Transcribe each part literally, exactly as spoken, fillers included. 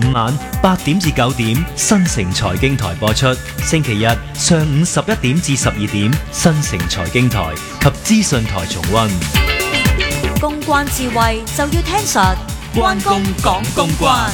五晚八點至九點，新城財經台播出；星期日上午十一點至十二點，新城財經台及資訊台重溫。 公關智慧就要聽實，關公講公關。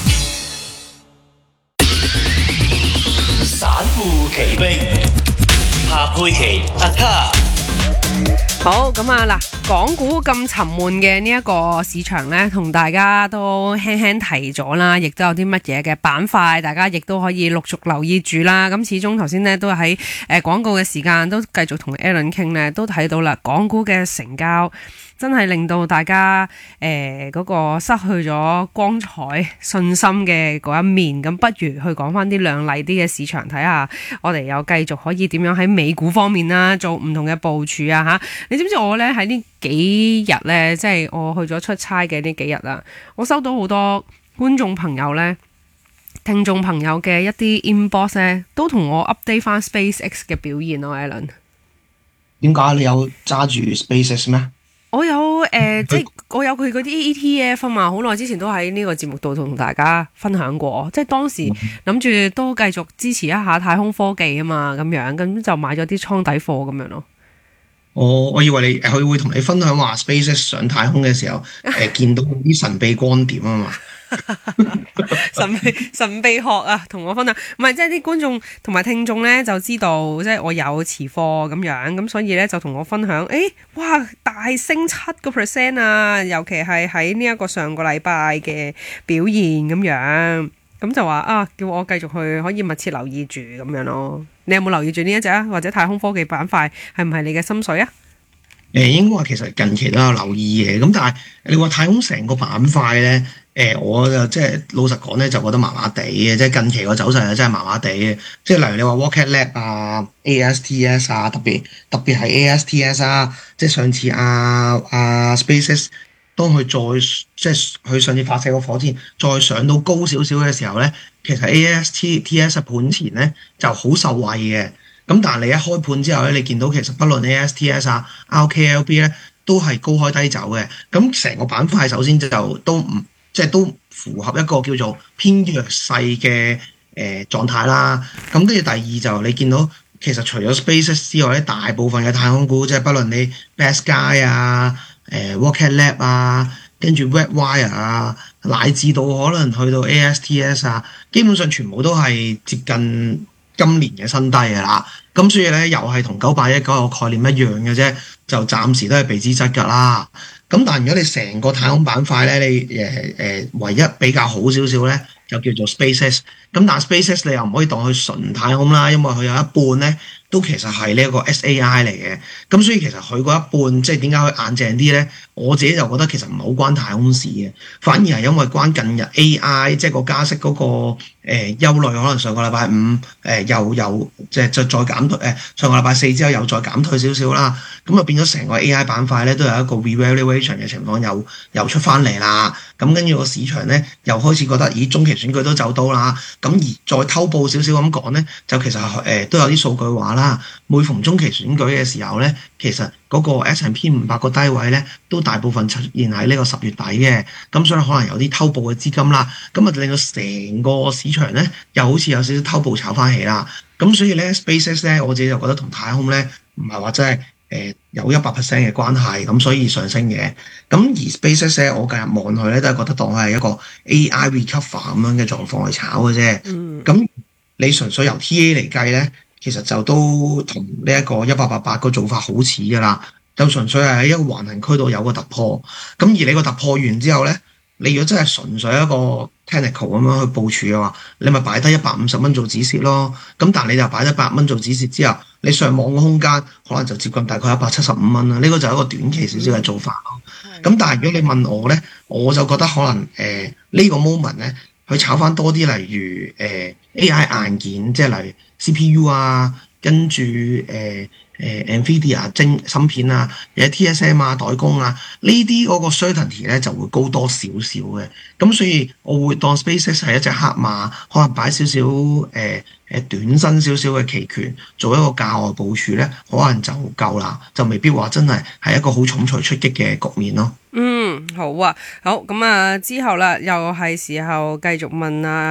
散戶奇兵，夏佩琪阿卡。 好咁啊！嗱，港股咁沉悶嘅呢一個市場呢，同大家都輕輕提咗啦，亦都有啲乜嘢嘅板塊，大家亦都可以陸續留意住啦。咁始終頭先呢，都喺誒廣告嘅時間都繼續同 Alan 傾呢，都睇到啦，港股嘅成交真係令到大家誒嗰、呃那個失去咗光彩信心嘅嗰一面。咁不如去講翻啲亮麗啲嘅市場，睇下我哋又繼續可以點樣喺美股方面啦，做唔同嘅部署啊吓。你知唔知我咧喺呢幾日咧，即係我去咗出差嘅呢幾日啦，我收到好多觀眾朋友咧、聽眾朋友嘅一啲 inbox 咧，都同我 update 翻 SpaceX 嘅表現咯。Alan， 點解你有揸住 SpaceX 咩？ 我有誒、呃，即係我有佢嗰啲 E T F 啊嘛，好耐之前都喺呢個節目度同大家分享過，即係當時諗住都繼續支持一下太空科技啊嘛，咁樣咁就買咗啲倉底貨咁樣咯。 我我以為你佢會同你分享話 SpaceX 上太空嘅時候，誒、呃、見到啲神秘光點啊嘛。 神秘神秘學啊，同我分享，唔係即係啲觀眾同埋聽眾咧就知道，即係我有持貨咁樣，咁所以咧就同我分享，誒、欸，哇，大升七個 percent 啊，尤其係喺呢一個上個禮拜嘅表現咁樣，咁就話啊，叫我繼續去可以密切留意住咁樣咯。你有冇留意住呢一隻啊？或者太空科技板塊係唔係你嘅心水啊？ 誒、呃，應該話其實近期都有留意嘅，咁但係你話太空成個板塊咧，誒、呃，我就即係老實講咧，就覺得麻麻地嘅，即係近期個走勢就真係麻麻地嘅。即係例如你話 Rocket Lab 啊、A S T S 啊，特別特別係 A S T S 啊，即係上次啊啊 SpaceX 當佢再即係佢上次發射個火箭再上到高少少嘅時候咧，其實 A S T S 盤前咧就好受惠嘅。咁但係你一開盤之後咧，你見到其實不論 A S T S 啊、R K L B 咧，都係高開低走嘅。咁成個板塊首先就都唔即係都符合一個叫做偏弱勢嘅誒狀態啦。咁跟住第二就你見到其實除咗 SpaceX 之外咧，大部分嘅太空股即係不論你 Best Sky 啊、誒、呃、Rocket Lab 啊，跟住 Redwire 啊，乃至到可能去到 A S T S 啊，基本上全部都係接近今年嘅新低嘅啦。咁所以咧，又係同九八一嗰個概念一樣嘅啫，就暫時都係避之則吉啦。咁但係如果你成個太空板塊咧，你誒誒、呃、唯一比較好少少咧，就叫做 SpaceX。咁但係 SpaceX 你又唔可以當佢純太空啦，因為佢有一半咧都其實係呢一個 S A I 嚟嘅。咁所以其實佢嗰一半即係點解佢硬淨啲咧？我自己就覺得其實唔係好關太空事嘅，反而係因為關近日 A I 即係個加息嗰、那個誒、呃、憂慮，可能上個禮拜五誒、呃、又又即係再再減退誒、呃，上個禮拜四之後又再減退少少啦，咁啊變咗成個 A I 板塊咧都有一個 revaluation 嘅情況又又出翻嚟啦。咁跟住個市場咧又開始覺得咦中期選舉都走到啦，咁而再偷步少少咁講咧，就其實誒、呃、都有啲數據話啦，每逢中期選舉嘅時候咧，其實嗰個 S and P 五百個低位咧，都大部分出現喺呢個十月底嘅，咁所以可能有啲偷步嘅資金啦，咁啊令到成個市場咧又好似有少少偷步炒翻起啦，咁所以咧 SpaceX 咧我自己就覺得同太空咧唔係話真係誒有一百 percent 嘅關係，咁所以上升嘅，咁而 SpaceX 咧我近日望佢咧都係覺得當係一個 A I recover 咁樣嘅狀況去炒嘅啫，咁、嗯、你純粹由 T A 嚟計咧，其實就都同呢一個一八八八個做法好似噶啦。就純粹係喺一個橫行區度有個突破，咁而你個突破完之後咧，你如果真係純粹一個 technical 咁樣去部署嘅話，你咪擺低一百五十蚊做止蝕咯。咁但係你就擺一百蚊做止蝕之後，你上網嘅空間可能就接近大概一百七十五蚊啦。呢、這個就係一個短期少少嘅做法咯。咁、嗯、但係如果你問我咧，我就覺得可能誒、呃這個、呢個 moment 咧，去炒翻多啲，例如誒、呃、A I 硬件，即係例如 C P U 啊，跟住誒。呃誒 Nvidia 晶芯片啊，有 T S M 啊、代工啊，呢啲嗰個 certainty 咧就會高多少少嘅，咁所以我會當 SpaceX 係一隻黑馬，可能擺少少誒誒短身少少嘅期權，做一個價外部署咧，可能就夠啦，就未必話真係係一個好重錘出擊嘅局面咯。 嗯，好啊，好，咁啊之後啦，又係時候繼續問啊。